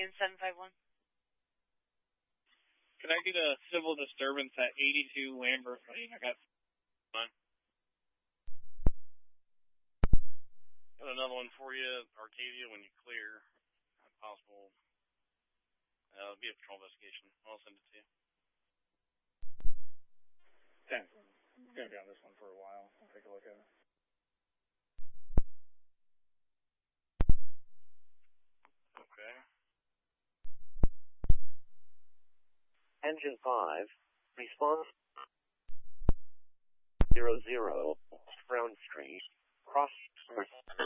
Union 751. Can I get a civil disturbance at 82 Lambert Lane? I got fine. Got another one for you, Arcadia, when you clear, if possible. It'll be a patrol investigation. I'll send it to you. 10. It's going to be on this one for a while. I'll take a look at it. Okay. Engine 5, response 00, Brown Street, cross